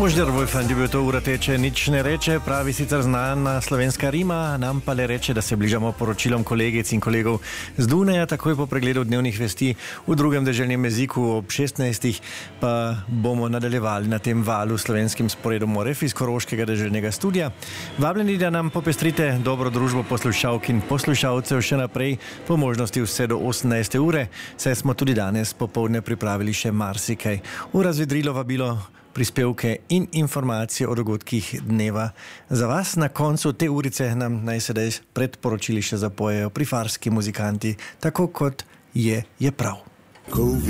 Možder Wolfgang to ura teče, nič ne reče, pravi sicer znana slovenska rima, nam pa le reče, da se bližamo poročilom kolegic in kolegov z Dunaja, takoj po pregledu dnevnih vesti v drugem deželnem jeziku ob 16. pa bomo nadaljevali na tem valu slovenskim sporedom Oref iz Koroškega deželnega studia. Vabljeni, da nam popestrite dobro družbo poslušalk in poslušalcev še naprej, po možnosti vse do 18. ure, saj smo tudi danes popoldne pripravili še marsikaj. V razvedrilo vabilo prispevke in informacije o dogodkih dneva. Za vas na koncu te urice nam naj sedaj pred poročili še zapojejo prifarski muzikanti, tako kot je prav. Ko